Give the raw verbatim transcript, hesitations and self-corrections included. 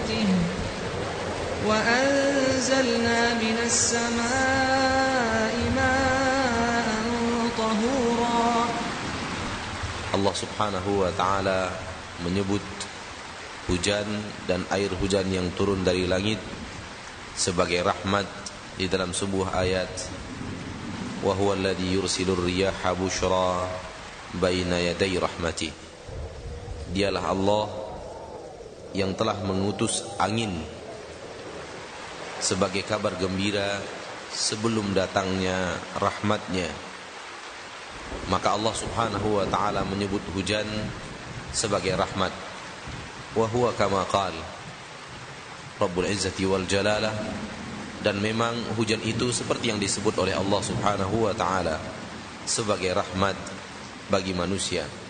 رحمته وأنزلنا من السماء ماء طهورا. Allah subhanahu wa ta'ala menyebut hujan dan air hujan yang turun dari langit sebagai rahmat di dalam sebuah ayat, wa huwa alladhi yursilur riyaha bushra baina yaday rahmati. Dialah Allah yang telah mengutus angin sebagai kabar gembira sebelum datangnya rahmatnya. Maka Allah subhanahu wa ta'ala menyebut hujan sebagai rahmat. Wa huwa kama qala Rabbul Izzati wal Jalalah. Dan memang hujan itu seperti yang disebut oleh Allah subhanahu wa ta'ala sebagai rahmat bagi manusia.